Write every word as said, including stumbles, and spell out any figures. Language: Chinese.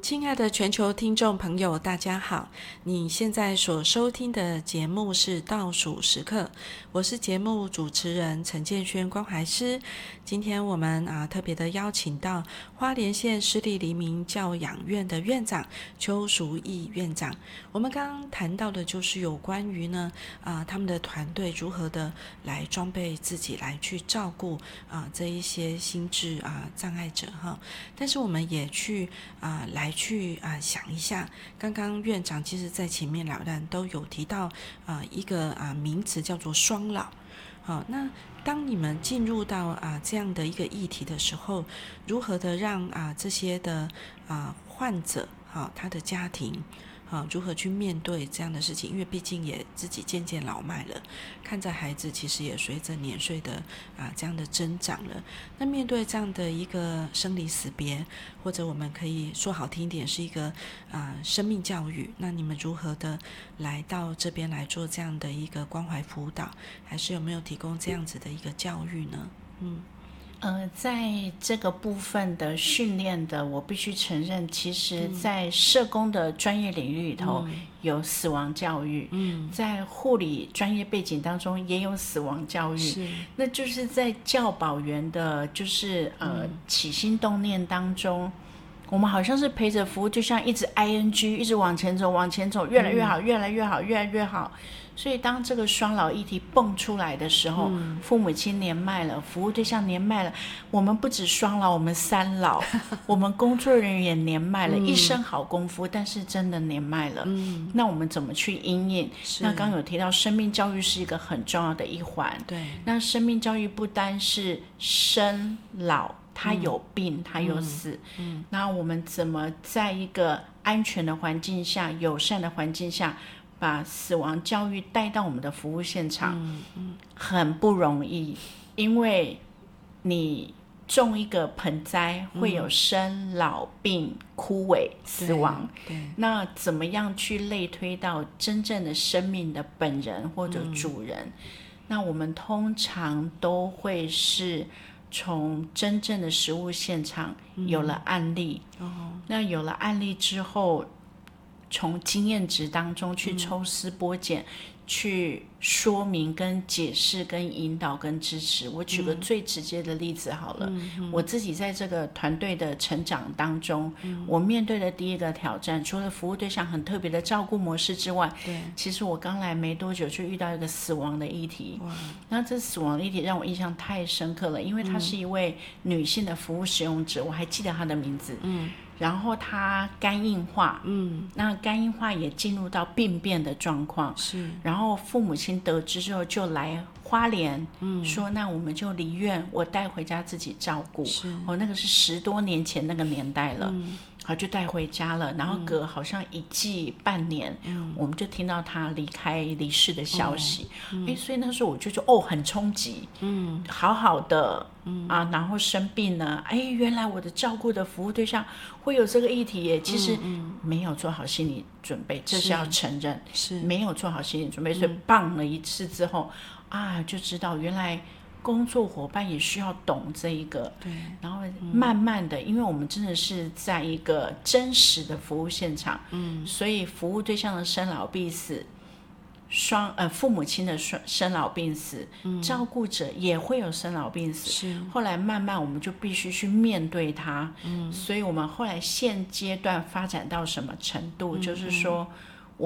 亲爱的全球听众朋友，大家好！你现在所收听的节目是倒数时刻，我是节目主持人陈建轩关怀师。今天我们啊特别的邀请到花莲县市立黎明教养院的院长邱淑义院长。我们刚刚谈到的就是有关于呢啊他们的团队如何的来装备自己，来去照顾啊这一些心智啊障碍者哈。但是我们也去啊来。去啊、呃、想一下，刚刚院长其实在前面两段都有提到啊、呃、一个啊、呃、名词叫做双老。好，那当你们进入到啊、呃、这样的一个议题的时候，如何的让啊、呃、这些的啊、呃、患者啊、呃、他的家庭啊，如何去面对这样的事情？因为毕竟也自己渐渐老迈了，看着孩子其实也随着年岁的啊这样的增长了。那面对这样的一个生离死别，或者我们可以说好听一点是一个啊生命教育，那你们如何的来到这边来做这样的一个关怀辅导？还是有没有提供这样子的一个教育呢？嗯。 呃，在这个部分的训练的，我必须承认，其实在社工的专业领域里头，嗯、有死亡教育，嗯，在护理专业背景当中也有死亡教育，是，那就是在教保员的，就是呃、嗯、起心动念当中，我们好像是陪着服务对象一直 I N G， 一直往前走，往前走，越来越好，嗯、越来越好，越来越好。所以当这个双老议题蹦出来的时候，嗯、父母亲年迈了，服务对象年迈了，我们不止双老，我们三老，我们工作人员也年迈了，嗯、一身好功夫，但是真的年迈了。嗯、那我们怎么去因应？那刚刚有提到生命教育是一个很重要的一环。对，那生命教育不单是生老，他有病，他有死。嗯嗯、那我们怎么在一个安全的环境下、友善的环境下，把死亡教育带到我们的服务现场，嗯嗯、很不容易，因为你种一个盆栽会有生老病枯萎死亡，那怎么样去类推到真正的生命的本人或者主人？嗯、那我们通常都会是从真正的实务现场有了案例，嗯哦、那有了案例之后，从经验值当中去抽丝剥茧，嗯、去说明跟解释跟引导跟支持。我举个最直接的例子好了，嗯、我自己在这个团队的成长当中，嗯、我面对的第一个挑战，除了服务对象很特别的照顾模式之外，其实我刚来没多久就遇到一个死亡的议题。那这死亡的议题让我印象太深刻了，因为她是一位女性的服务使用者，我还记得她的名字。嗯然后他肝硬化，嗯，那肝硬化也进入到病变的状况，是。然后父母亲得知之后就来花莲，嗯，说那我们就离院，我带回家自己照顾。是，哦，那个是十多年前那个年代了，嗯，好就带回家了。然后隔好像一季半年，嗯，我们就听到他离开离世的消息，嗯嗯、所以那时候我就觉得哦很冲击，嗯，好好的。嗯啊，然后生病了，哎，原来我的照顾的服务对象会有这个议题耶。其实没有做好心理准备，嗯、这是要承认，是没有做好心理准备，所以棒了一次之后，啊，就知道原来工作伙伴也需要懂这一个，对，然后慢慢的，嗯、因为我们真的是在一个真实的服务现场，嗯，所以服务对象的生老病死。双呃父母亲的生老病死，嗯、照顾者也会有生老病死。是，后来慢慢我们就必须去面对它。嗯，所以我们后来现阶段发展到什么程度？嗯、就是说，